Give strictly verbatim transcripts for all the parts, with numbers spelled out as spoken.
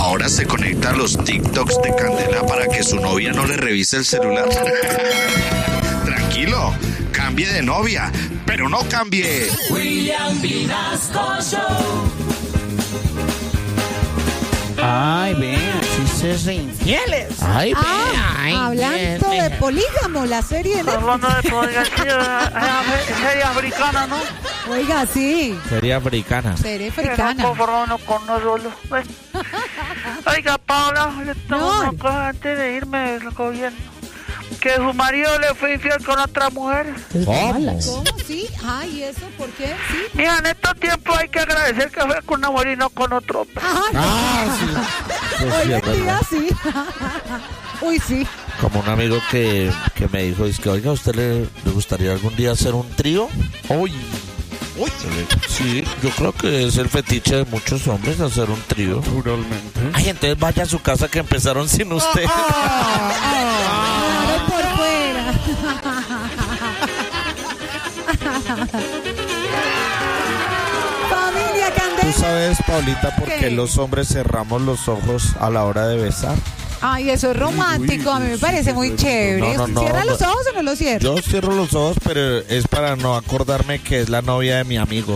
Ahora se conecta a los TikToks de Candela para que su novia no le revise el celular. Tranquilo, cambie de novia, pero no cambie. William Vinasco Show. Ay, vean, chistes infieles. Ay, Ah, ay, hablando bien, de bien. polígamo, la serie de Netflix. Hablando de poligamia, serie africana, ¿no? Oiga, sí, Sería africana. serie Que no africana. conformarnos con uno solo. Bueno. Oiga, Paula, le tengo No. una cosa antes de irme del gobierno. Que su marido le fue infiel con otra mujer. ¿Cómo? ¿Cómo? Sí. Ay, ¿eso por qué? Sí. Mira, en estos tiempos hay que agradecer que fue con una mujer y no con otro hombre. Ay, Ah, sí. Pues sí, hoy es en día verdad. sí. Uy, sí. Como un amigo que, que me dijo, es que, oiga, ¿a usted le, le gustaría algún día hacer un trío? Uy. Uy. Sí, yo creo que es el fetiche de muchos hombres hacer un trío. Naturalmente. Ay, entonces vaya a su casa que empezaron sin usted. Claro, por fuera. Familia ¿Tú Candela. sabes, Paulita, por ¿Qué? qué los hombres cerramos los ojos a la hora de besar? Ay, eso es romántico. A mí me parece muy chévere. No, no, no, ¿Cierra no. los ojos o no los cierra? Yo cierro los ojos, pero es para no acordarme que es la novia de mi amigo.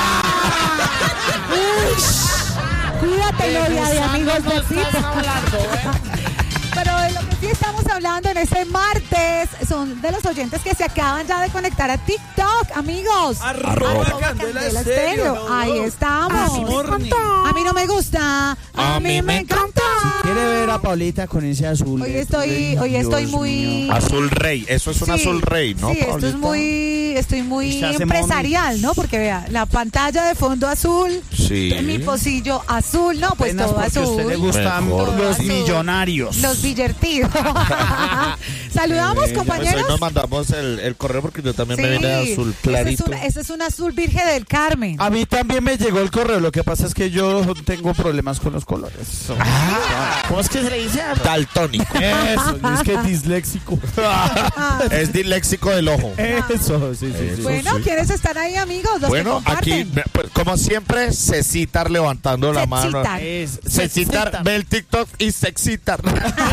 Cuídate, novia de amigos besitos. Pero de lo que sí estamos hablando en este martes son de los oyentes que se acaban ya de conectar a TikTok, amigos. Arroba Candela Estéreo. Ahí estamos. A mí no me gusta. A mí me encanta. Quiere ver a Paulita con ese azul. Hoy estoy, hoy estoy Dios muy mío. Azul rey, eso es un Sí, azul rey, ¿no, Sí, esto Paulita? es muy, estoy muy Usted hace empresarial, ¿no? Porque vea, la pantalla de fondo azul, Sí. mi pocillo azul, no, pues Apenas todo porque a usted le azul. gustan Mejor. los Azul. millonarios. Los billertidos. Saludamos, Pues compañeros. hoy nos mandamos el, el correo porque yo también Sí, me vine de azul ese es, clarito. un, ese es un azul virgen del Carmen. A mí también me llegó el correo, lo que pasa es que yo tengo problemas con los colores. ¿Cómo es que se le dice? Daltónico. Eso, es que es disléxico. Es disléxico del ojo. Eso, sí, sí, sí. Bueno, ¿quieres estar ahí, amigos? Los Bueno, que aquí, comparten. pues, como siempre, Cecitar levantando la mano. Cecitar. Es, Cecitar, ve el TikTok y Sexitar.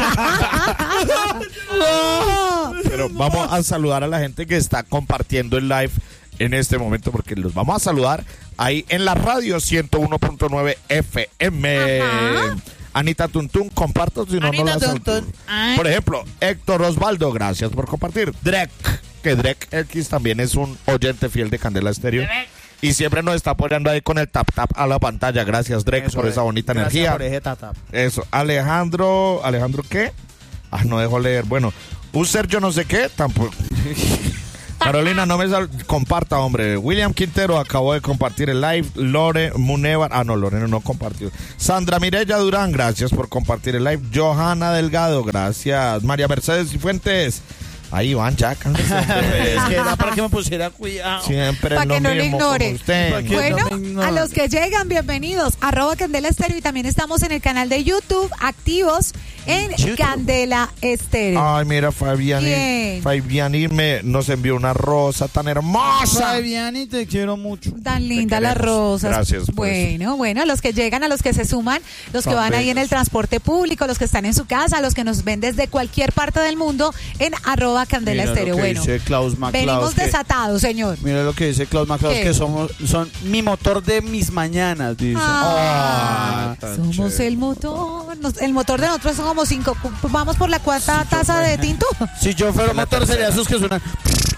Oh, Pero vamos a saludar a la gente que está compartiendo el live en este momento, porque los vamos a saludar ahí en la radio ciento uno punto nueve F M. Ajá. Anita Tuntún, comparto si no, no Anita la Tuntún. saludo. Ay. Por ejemplo, Héctor Osvaldo, gracias por compartir. Drek, que Drek X también es un oyente fiel de Candela Estéreo. Y siempre nos está apoyando ahí con el tap tap a la pantalla. Gracias, Drek, por esa bonita Gracias energía. por ese tata. Eso, Alejandro, ¿Alejandro qué? Ah, no dejo leer. Bueno, un ser yo no sé qué, tampoco. Carolina, no me sal... comparta, hombre. William Quintero acabó de compartir el live. Lore Munevar, ah, no, Lorena no compartió. Sandra Mireya Durán, gracias por compartir el live. Johanna Delgado, gracias. María Mercedes Cifuentes. Ahí van, ya, cálmese, hombre. Es que era para que me pusiera cuidado. Siempre Pa' lo que no lo mismo ignore. como usted. Pa' que- Bueno, no me ignores. a los que llegan, bienvenidos. Arroba Candela Estéreo y también estamos en el canal de YouTube, activos en YouTube. Candela Estéreo. Ay, mira, Fabiani, Bien. Fabiani me, nos envió una rosa tan hermosa. Fabiani, te quiero mucho. Tan linda las queremos. rosas. Gracias por Bueno, bueno, a los que llegan, a los que se suman, los que Tan van ahí en bellos. el transporte público, los que están en su casa, los que nos ven desde cualquier parte del mundo en arroba Candela Mira Estéreo. lo que Bueno, dice Klaus MacLaus, venimos que- desatados, señor. Mira lo que dice Klaus MacLaus, ¿Qué? que somos, son mi motor de mis mañanas, dice. Ah, tan somos chévere. el motor. Nos- el motor de nosotros son como cinco. Vamos por la cuarta taza de tinto. Si yo fuera motor sería esos que suenan.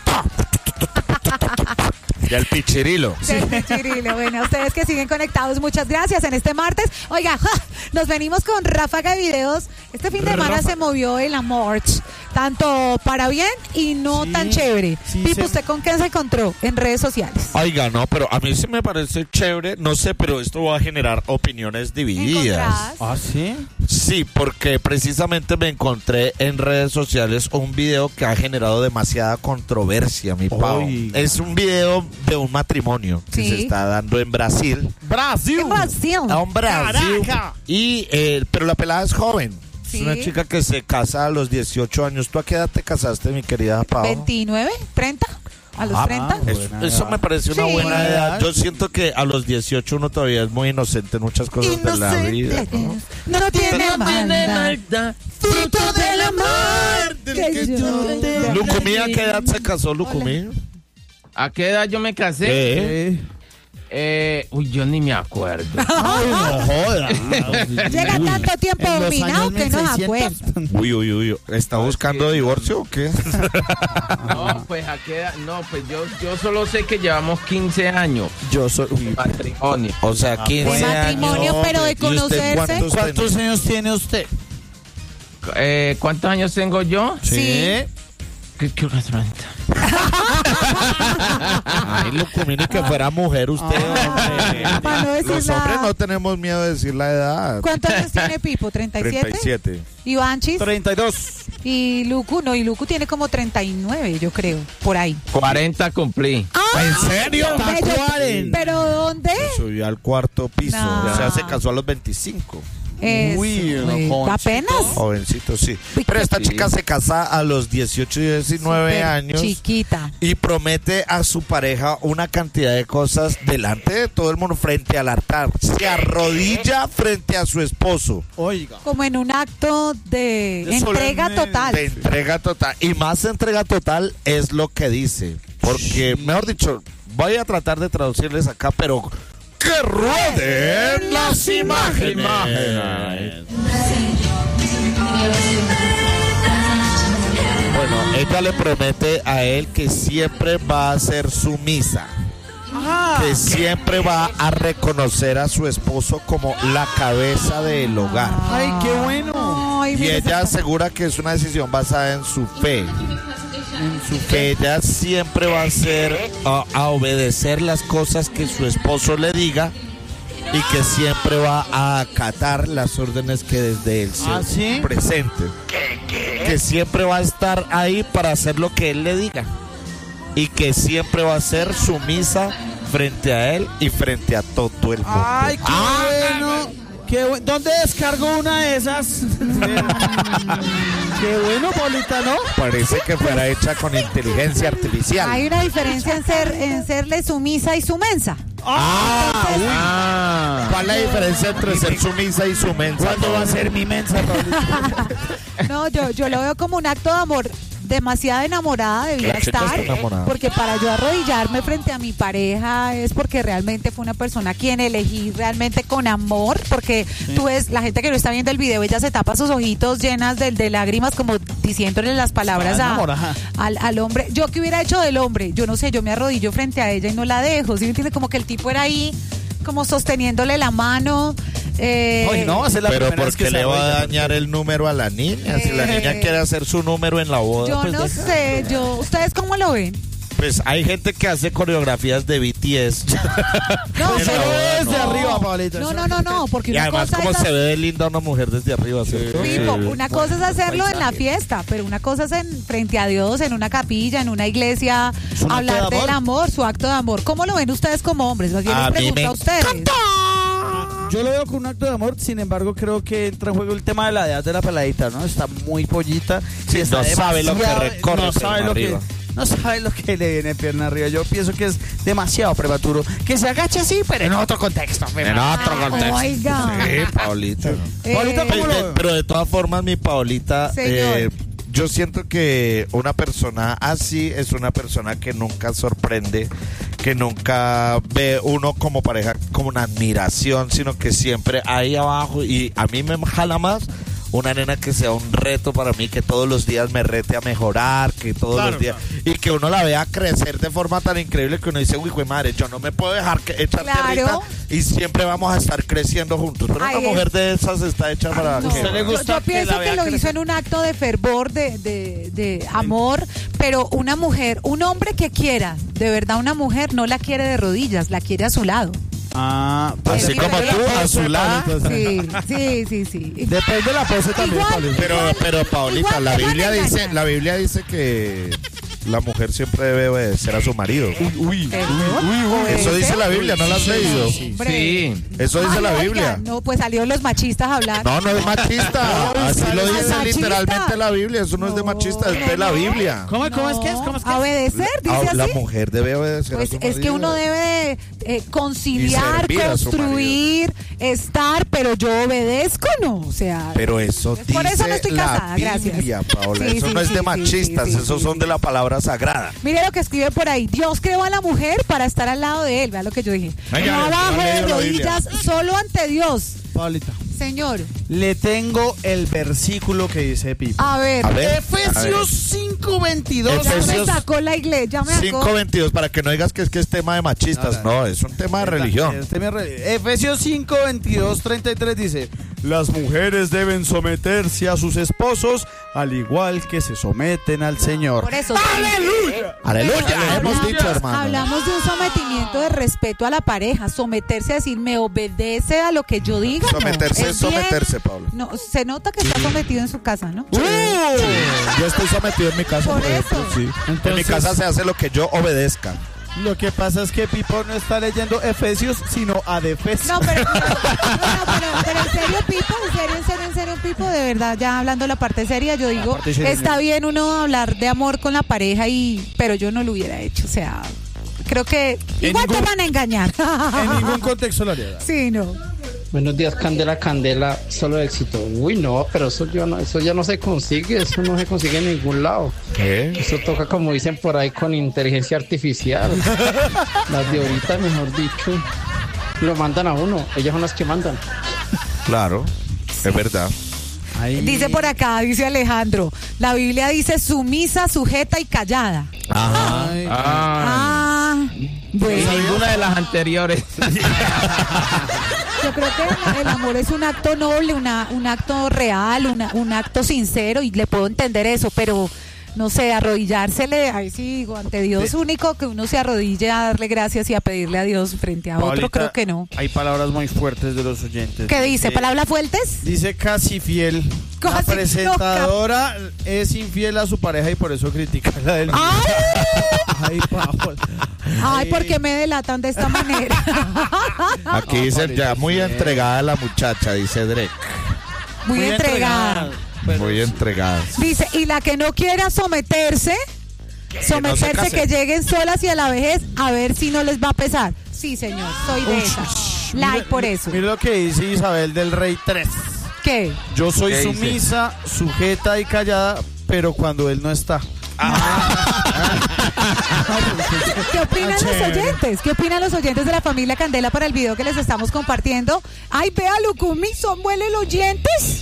Y el pichirilo. Sí, Chirilo. Bueno, ustedes que siguen conectados, muchas gracias en este martes. Oiga, ja, nos venimos con ráfaga de videos. Este fin de semana se movió el amor, tanto para bien y no Sí, tan chévere. sí, Pipo, se- ¿usted con qué se encontró en redes sociales? Oiga, no, pero a mí sí me parece chévere, no sé, pero esto va a generar opiniones divididas. ¿Encontrás? ¿Ah, sí? Sí, porque precisamente me encontré en redes sociales un video que ha generado demasiada controversia, mi Pau. Oiga. Es un video de un matrimonio que Sí. se está dando en Brasil. Brasil. En Brasil. A un Brasil. Caraca. Y, eh, pero la pelada es joven. Sí. Es una chica que se casa a los dieciocho años. ¿Tú a qué edad te casaste, mi querida Pau? ¿veintinueve? ¿treinta? ¿A los Ah, treinta? Eso, eso me parece una Sí. buena edad. Yo siento que a los dieciocho uno todavía es muy inocente en muchas cosas de la vida, ¿no? No tiene maldad. Fruto del amor. Que yo- Lucumí, ¿a qué edad se casó Lucumí? ¿A qué edad yo me casé? ¿Qué? Eh, uy, yo ni me acuerdo. Ay, no joda. Llega tanto tiempo En los dominado años que no se mil acuerda. seiscientos. Uy, uy, uy. ¿Está buscando divorcio o qué? No, pues a qué edad. No, pues yo, yo solo sé que llevamos quince años. Yo soy. de matrimonio. O sea, quince De matrimonio, años. pero de ¿Y usted conocerse. cuántos ¿Cuántos tenía? años tiene usted? Eh, ¿Cuántos años tengo yo? Sí. ¿Qué, qué horas falta? Ay, Lucumí, ni que fuera mujer usted. hombre. Para no decir Los nada. hombres no tenemos miedo de decir la edad. ¿Cuántos años tiene Pipo? ¿treinta y siete? treinta y siete. ¿Y Banchis? treinta y dos. Y Lucu, no, y Lucu tiene como treinta y nueve, yo creo, por ahí. cuarenta cumplí. ¿En serio? Bello. ¿Pero dónde? Subió al cuarto piso. No. O sea, se casó a los veinticinco. Eso, Uy, no, eh, jovencito. apenas. Jovencito, sí. Uy, Pero esta sí. chica se casa a los dieciocho y diecinueve Súper años. Chiquita. Y promete a su pareja una cantidad de cosas delante de todo el mundo, frente al altar. Se arrodilla frente a su esposo. Oiga. Como en un acto de De entrega solemne. total. De entrega total. Y más entrega total es lo que dice. Porque, mejor dicho, voy a tratar de traducirles acá, pero ¡que rueden las imágenes! Bueno, ella le promete a él que siempre va a ser sumisa. Que siempre va a reconocer a su esposo como la cabeza del hogar. Ay, qué bueno. Ay, Y mire, ella esa- asegura que es una decisión basada en su fe. Que ella siempre va a ser a, a obedecer las cosas que su esposo le diga y que siempre va a acatar las órdenes que desde él se ¿Ah, sí? presente. Que siempre va a estar ahí para hacer lo que él le diga y que siempre va a ser sumisa frente a él y frente a todo el mundo. Ay, qué bueno. Qué bu- ¿Dónde descargo una de esas? Qué bueno, Paulita, ¿no? Parece que fuera hecha con inteligencia artificial. Hay una diferencia en ser en serle sumisa y sumensa. Ah, ¿Cuál es la diferencia entre ser sumisa y sumensa? ¿Cuándo va a ser mi mensa, Paulita? No, yo, yo lo veo como un acto de amor. Demasiado enamorada debía La chica estar, está enamorada. porque para yo arrodillarme frente a mi pareja es porque realmente fue una persona a quien elegí realmente con amor, porque tú ves, la gente que no está viendo el video, ella se tapa sus ojitos llenas de, de lágrimas como diciéndole las palabras Está a- enamorada. al, al hombre. Yo qué hubiera hecho del hombre, yo no sé, yo me arrodillo frente a ella y no la dejo, ¿sí me entiendes? Como que el tipo era ahí como sosteniéndole la mano. eh, Ay, no, esa es la Pero primera vez porque que se le va a arrodilla. dañar el número a la niña. Si la Eh. niña quiere hacer su número en la boda, yo pues, no deja. sé, yo, ¿ustedes cómo lo ven? Pues hay gente que hace coreografías de B T S. No, En la pero- boda, Desde no. arriba, Paulita. No, no, no, no, porque Y una además cosa como es se ve de linda una mujer desde arriba, ¿cierto? Pipo, Sí. una cosa es hacerlo en la fiesta, pero una cosa es en frente a Dios, en una capilla, en una iglesia, ¿Es un acto hablar de del amor? amor, su acto de amor. ¿Cómo lo ven ustedes como hombres? Más bien A les mí pregunto me a ustedes. Yo lo veo con un acto de amor, sin embargo creo que entra en juego el tema de la edad de la peladita, ¿no? Está muy pollita. Sí, está no sabe lo que demasiado- recorre no sabe pierna lo que, arriba. no sabe lo que le viene pierna arriba. Yo pienso que es demasiado prematuro. Que se agache así, pero en otro contexto. En otro contexto. Oiga. Sí, Paulita. Eh, Paulita, ¿cómo Pero lo de, ve? pero de todas formas, mi Paulita, Señor. eh, yo siento que una persona así es una persona que nunca sorprende, que nunca ve uno como pareja como una admiración, sino que siempre ahí abajo, y a mí me jala más una nena que sea un reto para mí, que todos los días me rete a mejorar, que todos Claro, los días, y que uno la vea crecer de forma tan increíble que uno dice, uy, güey, madre, yo no me puedo dejar que echar Claro. tierrita y siempre vamos a estar creciendo juntos. Pero Ay, una mujer de esas está hecha para... No, que- ¿Usted le yo- gusta yo, que pienso la que, vea lo crecer? hizo en un acto de fervor, de, de, de amor, pero una mujer, un hombre que quiera, de verdad una mujer no la quiere de rodillas, la quiere a su lado. Ah, pues Así sí, como pero- tú, a su lado. Sí, sí, sí, sí. depende de la pose también, Igual. Paulita. Pero, pero Paulita, Igual la me van a Biblia dice, engañar. la Biblia dice que la mujer siempre debe obedecer a su marido. Uy, uy, uy, uy. Eso dice la Biblia, ¿no lo has leído? Sí. Eso dice Ay, la oiga, Biblia. no, pues salieron los machistas a hablar. No, no es machista. Así lo dice machista. literalmente la Biblia. Eso no, es de machista, es de la Biblia. ¿Cómo, cómo es que es? ¿Cómo es que A es? obedecer, dice Ah, así. la mujer debe obedecer Pues a su es que marido. uno debe de, eh, Y conciliar, servir a su construir, estar, pero yo obedezco, no, o sea. Pero eso Por dice eso no estoy casada, la gracias. Biblia, Paola. Sí, eso sí, no es sí, de sí, machistas, sí, sí, esos sí, son sí. de la palabra sagrada. Mire lo que escribe por ahí. Dios creó a la mujer para estar al lado de él. Vea lo que yo dije. Venga, No no abajo ha de leído la rodillas, solo ante Dios. Paulita, Señor, le tengo el versículo que dice Pipo. a ver. A ver. Efesios cinco veintidós. Ya me Efesios sacó la iglesia, ya me cinco sacó. veintidós, para que no digas que es que es tema de machistas. No, no, No, es un tema de religión. Este me re- Efesios cinco veintidós treinta y tres dice: las mujeres deben someterse a sus esposos al igual que se someten al Señor. Por eso. Aleluya, hemos dicho, hermano. Hablamos de un sometimiento de respeto a la pareja. Someterse a decir, me obedece a lo que yo diga. no. Someterse es bien- someterse, Pablo. No, se nota que está sometido en su casa, ¿no? Yo estoy sometido en mi casa, Por por ejemplo, eso. sí. En mi Entonces- casa se hace lo que yo obedezca. Lo que pasa es que Pipo no está leyendo Efesios, sino Adefesios. No, pero, no, no, pero, pero en serio, Pipo, en serio, en serio, en serio, Pipo, de verdad, ya hablando la parte seria, yo digo, parte seria, está no. bien uno hablar de amor con la pareja, y pero yo no lo hubiera hecho, o sea, creo que En igual te ningún- van a engañar. En ningún contexto lo haría. Sí, no. Buenos días, Candela, Candela, solo éxito. Uy, no, pero eso, yo no, eso ya no se consigue, eso no se consigue en ningún lado. ¿Qué? Eso toca, como dicen por ahí, con inteligencia artificial. Las de ahorita, mejor dicho, lo mandan a uno, ellas son las que mandan. Claro, es verdad. Ahí- Dice por acá, dice Alejandro, la Biblia dice sumisa, sujeta y callada. Ajá. Ay, Ah, Y bueno. ninguna de las anteriores. Yo creo que el amor es un acto noble, una, un acto real, una, un acto sincero, y le puedo entender eso, pero no sé, arrodillársele, ahí sí digo, ante Dios único, que uno se arrodille a darle gracias y a pedirle a Dios frente a otro, Paulita, creo que no. Hay palabras muy fuertes de los oyentes. ¿Qué dice? ¿Palabras fuertes? Dice casi fiel. La Casi- presentadora es infiel a su pareja y por eso critica la del. ¡Ay! Ay, Paola. Ay, ¿por qué me delatan de esta manera? Aquí dice ya muy entregada la muchacha, dice Drake. Muy, entregada. Pero Muy entregada. Dice, y la que no quiera someterse, someterse, case. que lleguen solas y a la vejez, a ver si no les va a pesar. Sí, señor, soy de Uy, esas. mira- Like por eso. Mira lo que dice Isabel del Rey tres. ¿Qué? Yo soy ¿Qué dice? sumisa, sujeta y callada, pero cuando él no está. ¿Qué opinan los chévere. oyentes? ¿Qué opinan los oyentes de la familia Candela para el video que les estamos compartiendo? Ay, vea, Lucumi, ¿son muele los dientes?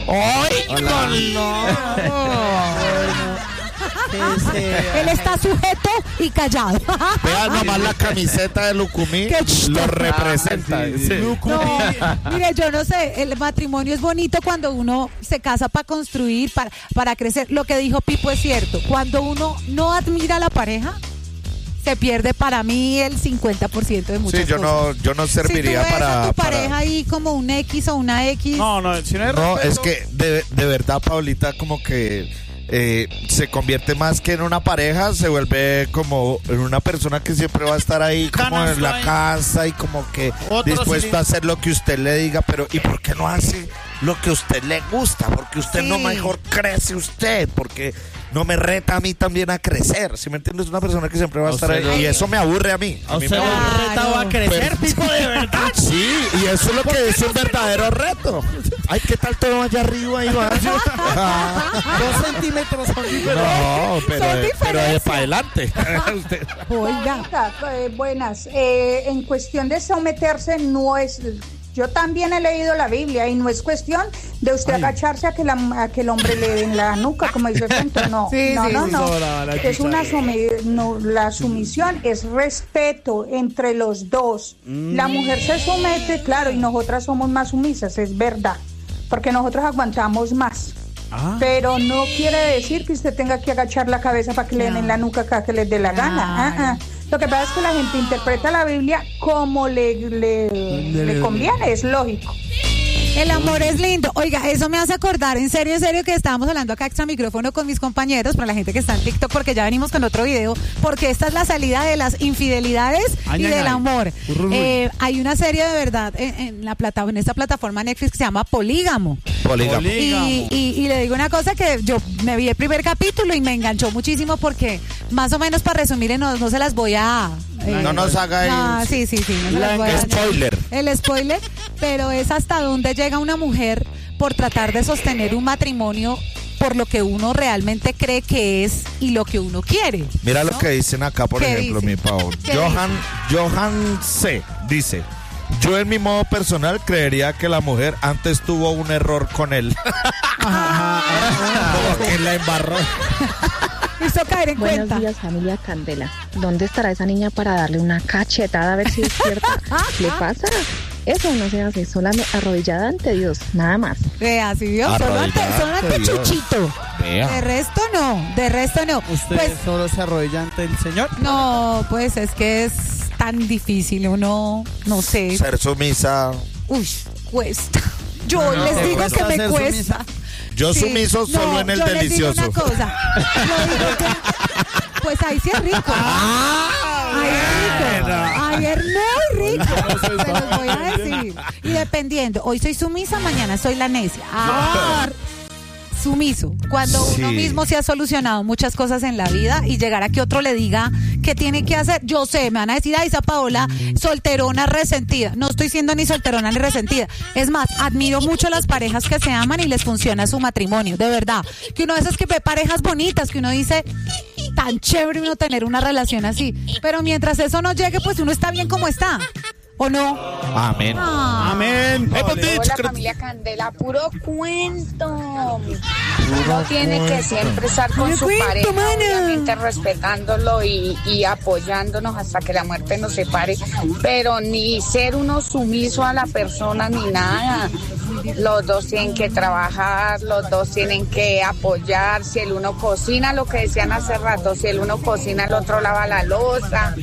Él está sujeto y callado. Vean nomás la camiseta de Lucumí, Qué ch- lo representa. Ah, sí, sí. No, mire, yo no sé, el matrimonio es bonito cuando uno se casa para construir, para, para crecer. Lo que dijo Pipo es cierto. Cuando uno no admira a la pareja, se pierde para mí el cincuenta por ciento de muchas Sí, yo cosas. no, yo no serviría si tú ves para. a tu para- pareja ahí como un X o una X. No, no, si no hay No, respeto- es que de, de verdad, Paulita, como que eh, se convierte más que en una pareja, se vuelve como en una persona que siempre va a estar ahí como Canasto en la ahí. casa y como que Otro dispuesto cilindro. a hacer lo que usted le diga, pero ¿y por qué no hace lo que a usted le gusta? Porque usted Sí. no mejor crece usted, porque no me reta a mí también a crecer, ¿sí me entiendes? Es una persona que siempre va a A estar usted ahí lo- y eso me aburre a mí. A ¿A mí usted me le aburre. ha retado a crecer, Pero- Pipo, de verdad? Sí, y eso es lo que es un verdadero reto. Ay, ¿qué tal todo allá arriba, Iván? Dos centímetros son diferentes. No, pero, Son pero de diferencias. para adelante. Oiga. Eh, buenas. Eh, en cuestión de someterse, no es. Yo también he leído la Biblia y no es cuestión de usted agacharse a que, la, a que el hombre le dé en la nuca, como dice el centro. No, Sí, no, sí, no, sí. no. No, la- la Es una chucha. sumi- no, la sumisión es respeto entre los dos. La mujer se somete, claro, y nosotras somos más sumisas, es verdad, porque nosotros aguantamos más. Ah. Pero no quiere decir que usted tenga que agachar la cabeza para que le den en la nuca cada que les dé la gana. Ah, ah. Lo que pasa es que la gente interpreta la Biblia como le, le, le conviene, es lógico. El amor es lindo. Oiga, eso me hace acordar, en serio, en serio, que estábamos hablando acá extra micrófono con mis compañeros, para la gente que está en TikTok, porque ya venimos con otro video, porque esta es la salida de las infidelidades ay, y ay, del ay. amor. Eh, hay una serie de verdad en, en, la plata, en esta plataforma Netflix que se llama Polígamo. Polígamo. Y, y, y le digo una cosa, que yo me vi el primer capítulo y me enganchó muchísimo, porque más o menos, para resumir, no, no se las voy a... Eh, no nos haga no, el... Sí, sí, sí. No la, el spoiler. El spoiler, pero es hasta dónde llega una mujer por tratar de sostener un matrimonio por lo que uno realmente cree que es y lo que uno quiere. Mira, ¿no? Lo que dicen acá, por ejemplo, dice? Mi Pau. Johan, Johan C. dice: yo en mi modo personal creería que la mujer antes tuvo un error con él. Como que la embarró. Hizo caer en Buenos cuenta. días, familia Candela. ¿Dónde estará esa niña para darle una cachetada a ver si despierta? ¿Qué pasa? Eso no se hace, solamente arrodillada ante Dios, nada más. Vea, si Dios, solo ante, solo ante Chuchito. Vea. De resto no, de resto no. ¿Usted pues, solo se arrodilla ante el Señor? No, pues es que es tan difícil, uno, no sé. Ser sumisa. Uy, cuesta. Yo no, les digo que me cuesta. Sumisa. Yo sí. sumiso solo no, en el yo delicioso. Les digo una cosa. Yo digo que, pues ahí sí es rico. Ahí es rico. Ahí es muy rico. Se los voy a decir. Y dependiendo, hoy soy sumisa, mañana soy la necia. Ah, sumiso. Cuando sí. uno mismo se ha solucionado muchas cosas en la vida y llegar a que otro le diga qué tiene que hacer. Yo sé, me van a decir, ay, esa Paola, solterona, resentida. No estoy siendo ni solterona ni resentida. Es más, admiro mucho a las parejas que se aman y les funciona su matrimonio, de verdad. Que uno de esas que ve parejas bonitas, que uno dice, tan chévere uno tener una relación así. Pero mientras eso no llegue, pues uno está bien como está. ¿O no? Amén. Ah. Amén. Hola, familia Candela, puro cuento. Uno tiene que siempre estar con su cuento, pareja, mana. Obviamente respetándolo y, y apoyándonos hasta que la muerte nos separe, pero ni ser uno sumiso a la persona ni nada. Los dos tienen que trabajar, los dos tienen que apoyar. Si el uno cocina, lo que decían hace rato, si el uno cocina, el otro lava la loza.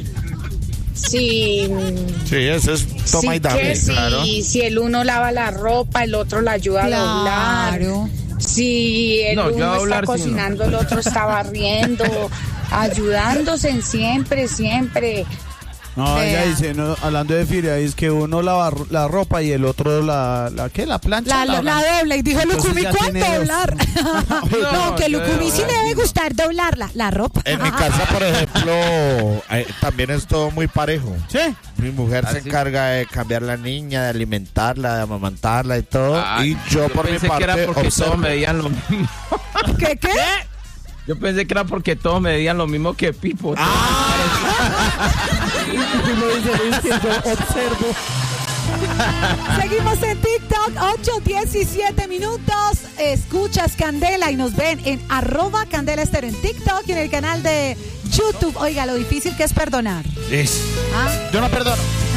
Si, sí, eso es toma si y dame, si, claro. Si el uno lava la ropa, el otro la ayuda claro. a doblar. Si el no, uno está cocinando, sí, no. el otro está barriendo, ayudándose en siempre, siempre. No, ella dice, no, hablando de filia, es que uno lava la ropa y el otro la, la ¿qué? La plancha. La, la, la dobla. Y dijo Lucumi, ¿cuánto doblar? no, no, que Lucumi sí le debe gustar doblarla, la ropa. En mi casa, por ejemplo, eh, también es todo muy parejo. ¿Sí? Mi mujer ¿Ah, se sí? encarga de cambiar la niña, de alimentarla, de amamantarla y todo. Ah, y yo, yo por mi parte, que era porque observo. Todos medían lo mismo. ¿Qué, qué? Yo pensé que era porque todos medían lo mismo que Pipo. ¡Ah! Observo. Seguimos en TikTok, ocho diecisiete minutos. Escuchas Candela y nos ven en arroba Candela Estéreo en TikTok y en el canal de YouTube. Oiga, lo difícil que es perdonar. Es. ¿Ah? Yo no perdono.